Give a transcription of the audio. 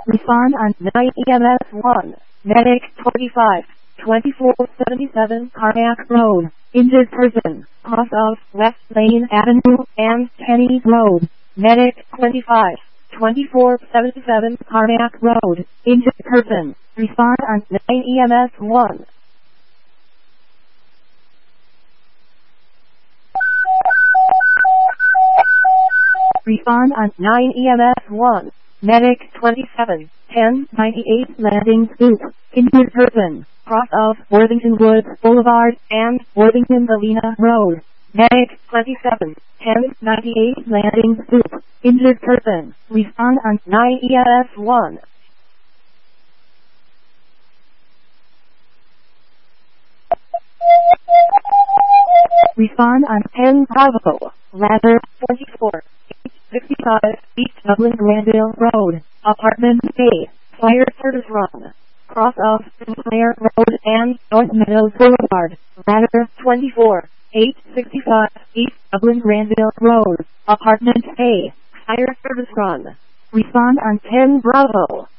Respond on 9 EMS 1. Medic 25. 2477 Carmack Road. Injured person. Cross of West Lane Avenue and Kenny Road. Medic 25. 2477 Carmack Road. Injured person. Respond on 9 EMS 1. Respond on 9 EMS 1. Medic 27. 1098 Landing Stoop. Injured person. Cross of Worthington Woods Boulevard and Worthington Galena Road. Medic 27. 1098 Landing Stoop. Injured person. Respond on 9 EMS 1. Respond on 10 Bravo. Ladder 44. 865 East Dublin Granville Road. Apartment A. Fire service run. Cross of Sinclair Road and North Meadows Boulevard. Ladder 24. 865 East Dublin Granville Road. Apartment A. Fire service run. Respond on 10 Bravo.